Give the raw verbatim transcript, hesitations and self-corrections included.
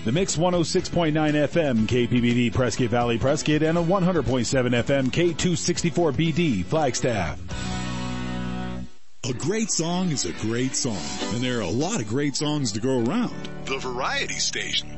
The Mix one oh six point nine F M, K P B D Prescott Valley Prescott, and a one hundred point seven F M, K two sixty-four B D Flagstaff. A great song is a great song, and there are a lot of great songs to go around. The Variety Station.